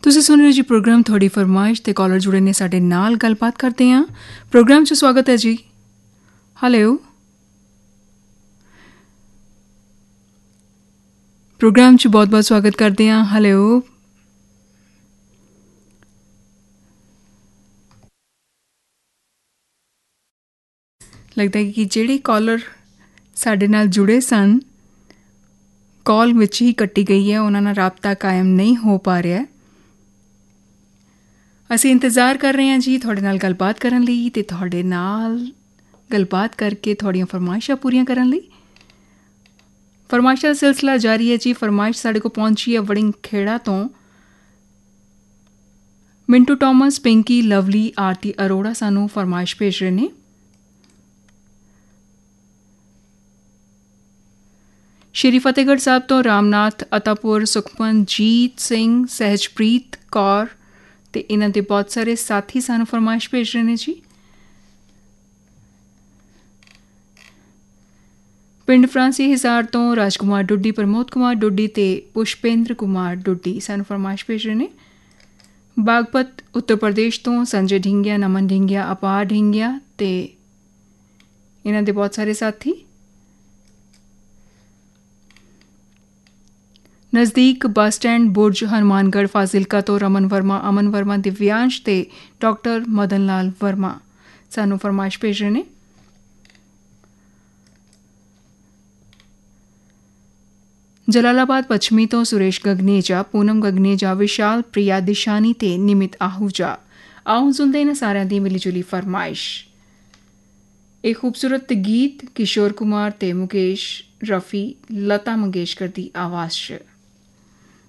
ਤੁਸੀਂ ਸੁਣ ਰਹੇ ਜੀ ਪ੍ਰੋਗਰਾਮ ਤੁਹਾਡੀ ਫਰਮਾਇਸ਼ ਤੇ ਕਾਲਰ ਜੁੜੇ ਨੇ ਸਾਡੇ ਨਾਲ, ਗੱਲਬਾਤ ਕਰਦੇ ਹਾਂ। ਪ੍ਰੋਗਰਾਮ 'ਚ ਸਵਾਗਤ ਹੈ ਜੀ। ਹੈਲੋ, ਪ੍ਰੋਗਰਾਮ 'ਚ ਬਹੁਤ ਬਹੁਤ ਸਵਾਗਤ ਕਰਦੇ ਹਾਂ। ਹੈਲੋ, ਲੱਗਦਾ ਹੈ ਕਿ ਜਿਹੜੇ ਕਾਲਰ ਸਾਡੇ ਨਾਲ ਜੁੜੇ ਸਨ, ਕਾਲ ਵਿੱਚ ਹੀ ਕੱਟੀ ਗਈ ਹੈ, ਉਹਨਾਂ ਨਾਲ ਰਾਬਤਾ ਕਾਇਮ ਨਹੀਂ ਹੋ ਪਾ ਰਿਹਾ। ਅਸੀਂ ਇੰਤਜ਼ਾਰ ਕਰ ਰਹੇ ਹਾਂ ਜੀ ਤੁਹਾਡੇ ਨਾਲ ਗੱਲਬਾਤ ਕਰਨ ਲਈ ਅਤੇ ਤੁਹਾਡੇ ਨਾਲ ਗੱਲਬਾਤ ਕਰਕੇ ਤੁਹਾਡੀਆਂ ਫਰਮਾਇਸ਼ਾਂ ਪੂਰੀਆਂ ਕਰਨ ਲਈ। ਫਰਮਾਇਸ਼ਾਂ ਦਾ ਸਿਲਸਿਲਾ ਜਾਰੀ ਹੈ ਜੀ। ਫਰਮਾਇਸ਼ ਸਾਡੇ ਕੋਲ ਪਹੁੰਚੀ ਹੈ ਵੜਿੰਗ ਖੇੜਾ ਤੋਂ। ਮਿੰਟੂ ਟੋਮਸ, ਪਿੰਕੀ, ਲਵਲੀ, ਆਰਤੀ ਅਰੋੜਾ ਸਾਨੂੰ ਫਰਮਾਇਸ਼ ਭੇਜ ਰਹੇ ਨੇ। ਸ਼੍ਰੀ ਫਤਿਹਗੜ੍ਹ ਸਾਹਿਬ ਤੋਂ ਰਾਮਨਾਥ, ਅਤਾਪੁਰ, ਸੁਖਮਨਜੀਤ ਸਿੰਘ, ਸਹਿਜਪ੍ਰੀਤ ਕੌਰ ਤੇ ਇਹਨਾਂ ਦੇ ਬਹੁਤ ਸਾਰੇ ਸਾਥੀ ਸਾਨੂੰ ਫਰਮਾਇਸ਼ ਭੇਜ ਰਹੇ ਨੇ ਜੀ। ਪਿੰਡ ਫਰਾਂਸੀ ਹਿਸਾਰ ਤੋਂ ਰਾਜਕੁਮਾਰ ਡੁੱਡੀ, ਪ੍ਰਮੋਦ ਕੁਮਾਰ ਡੁੱਡੀ ਤੇ ਪੁਸ਼ਪੇਂਦਰ ਕੁਮਾਰ ਡੁੱਡੀ ਸਾਨੂੰ ਫਰਮਾਇਸ਼ ਭੇਜ ਰਹੇ ਨੇ। ਬਾਗਪਤ ਉੱਤਰ ਪ੍ਰਦੇਸ਼ ਤੋਂ ਸੰਜੇ ਢਿੰਗਿਆ, ਨਮਨ ਢਿੰਗਿਆ, ਅਪਾਰ ਢਿੰਗਿਆ ਤੇ ਇਹਨਾਂ ਦੇ ਬਹੁਤ ਸਾਰੇ ਸਾਥੀ। ਨਜ਼ਦੀਕ ਬੱਸ ਸਟੈਂਡ ਬੁਰਜ, ਹਨੂਮਾਨਗੜ੍ਹ, ਫਾਜ਼ਿਲਕਾ ਤੋਂ ਰਮਨ ਵਰਮਾ, ਅਮਨ ਵਰਮਾ, ਦਿਵਿਆਂਸ਼ ਤੇ ਡਾਕਟਰ ਮਦਨ ਲਾਲ ਵਰਮਾ ਸਾਨੂੰ ਫਰਮਾਇਸ਼ ਭੇਜ ਰਹੇ ਨੇ। ਜਲਾਲਾਬਾਦ ਪੱਛਮੀ ਤੋਂ ਸੁਰੇਸ਼ ਗਗਨੇਜਾ, ਪੂਨਮ ਗਗਨੇਜਾ, ਵਿਸ਼ਾਲ ਪ੍ਰਿਆ, ਦਿਸ਼ਾਨੀ ਤੇ ਨਿਮਿਤ ਆਹੂਜਾ। ਆਓ ਸੁਣਦੇ ਇਹਨਾਂ ਸਾਰਿਆਂ ਦੀ ਮਿਲੀ ਜੁਲੀ ਫਰਮਾਇਸ਼। ਇਹ ਖੂਬਸੂਰਤ ਗੀਤ ਕਿਸ਼ੋਰ ਕੁਮਾਰ ਤੇ ਮੁਕੇਸ਼ ਰਫੀ, ਲਤਾ ਮੰਗੇਸ਼ਕਰ ਦੀ ਆਵਾਜ਼ 'ਚ।